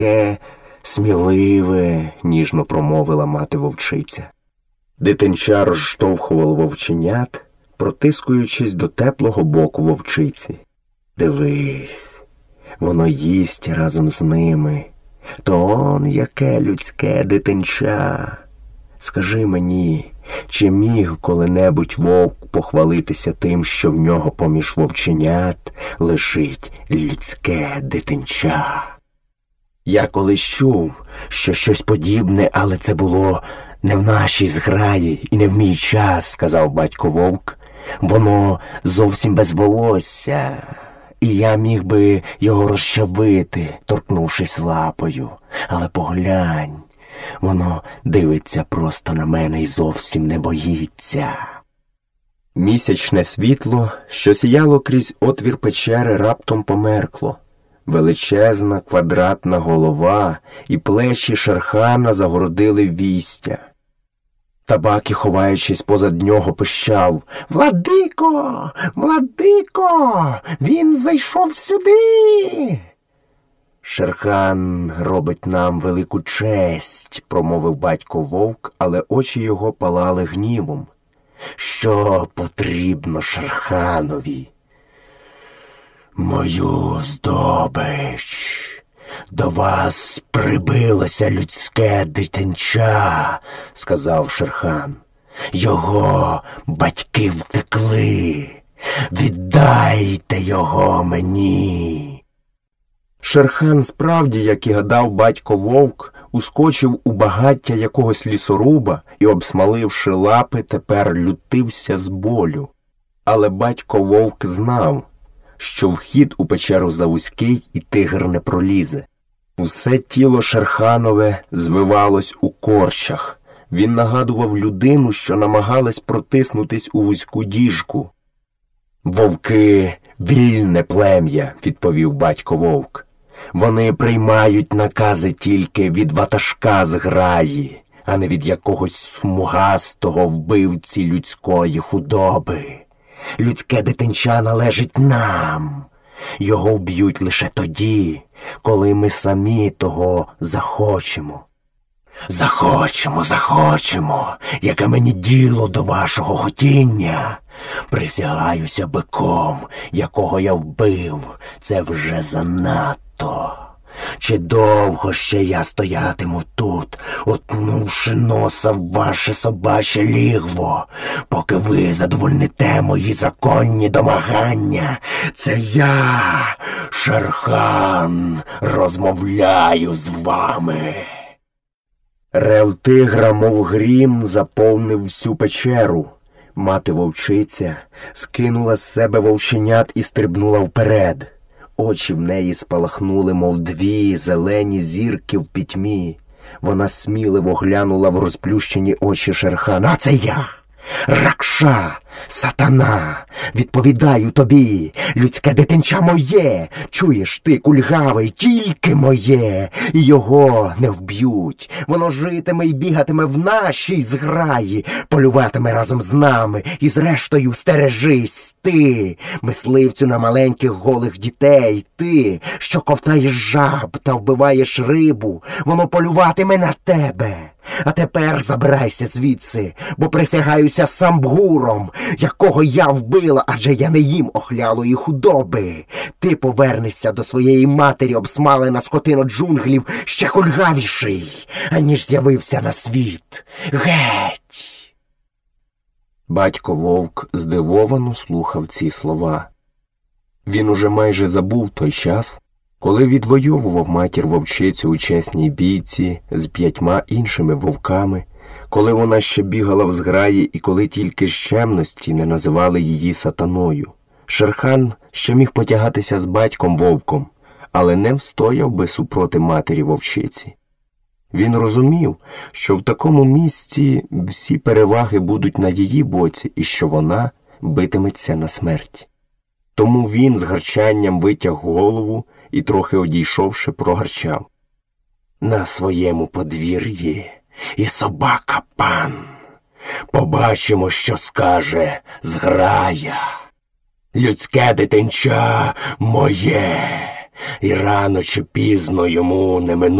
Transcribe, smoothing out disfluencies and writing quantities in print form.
сміливе, ніжно промовила мати вовчиця. Дитинча розштовхувало вовченят, протискуючись до теплого боку вовчиці. Дивись, воно їсть разом з ними. То он яке людське дитинча. Скажи мені, чи міг коли-небудь вовк похвалитися тим, що в нього поміж вовченят лежить людське дитинча? Я колись чув, що щось подібне, але це було не в нашій зграї і не в мій час, сказав батько вовк. Воно зовсім без волосся, і я міг би його розчавити, торкнувшись лапою. Але поглянь, воно дивиться просто на мене і зовсім не боїться. Місячне світло, що сіяло крізь отвір печери, раптом померкло. Величезна квадратна голова і плечі Шерхана загородили вістя. Табакі, ховаючись позад нього, пищав: «Владико! Владико! Він зайшов сюди!» «Шерхан робить нам велику честь», – промовив батько вовк, але очі його палали гнівом. «Що потрібно Шерханові?» «Мою здобич. До вас прибилося людське дитинча», – сказав Шерхан. «Його батьки втекли. Віддайте його мені». Шерхан справді, як і гадав батько вовк, ускочив у багаття якогось лісоруба і, обсмаливши лапи, тепер лютився з болю. Але батько вовк знав, що вхід у печеру завузький і тигр не пролізе. Усе тіло Шерханове звивалось у корчах. Він нагадував людину, що намагалась протиснутись у вузьку діжку. «Вовки – вільне плем'я», – відповів батько вовк. «Вони приймають накази тільки від ватажка зграї, а не від якогось смугастого вбивці людської худоби. Людське дитинча належить нам. Його вб'ють лише тоді, коли ми самі того захочемо». Захочемо, яке мені діло до вашого хотіння. Присягаюся биком, якого я вбив, це вже занадто. Чи довго ще я стоятиму тут, утнувши носа в ваше собаче лігво, поки ви задовольните мої законні домагання? Це я, Шерхан, розмовляю з вами. Рев тигра, мов грім, заповнив всю печеру. Мати вовчиця скинула з себе вовченят і стрибнула вперед. Очі в неї спалахнули, мов дві зелені зірки в пітьмі. Вона сміливо глянула в розплющені очі Шерхана. «А це я! Ракша! Сатана! Відповідаю тобі! Людське дитинча моє! Чуєш ти, кульгавий, тільки моє! І його не вб'ють! Воно житиме і бігатиме в нашій зграї, полюватиме разом з нами, і зрештою стережись! Ти, мисливцю на маленьких голих дітей! Ти, що ковтаєш жаб та вбиваєш рибу! Воно полюватиме на тебе! А тепер забирайся звідси, бо присягаюся Самбгуром, якого я вбила, адже я не їм охлялої худоби. Ти повернешся до своєї матері, обсмалена скотино джунглів, ще кульгавіший, аніж з'явився на світ. Геть!» Батько вовк здивовано слухав ці слова. Він уже майже забув той час, коли відвоював матір вовчицю у чесній бійці з 5 іншими вовками, коли вона ще бігала в зграї і коли тільки з чемності не називали її сатаною. Шерхан ще міг потягатися з батьком вовком, але не встояв би супроти матері вовчиці. Він розумів, що в такому місці всі переваги будуть на її боці і що вона битиметься на смерть. Тому він з гарчанням витяг голову і, трохи одійшовши, прогарчав: «На своєму подвір'ї і собака пан. Побачимо, що скаже зграя. Людське дитинча моє, і рано чи пізно йому не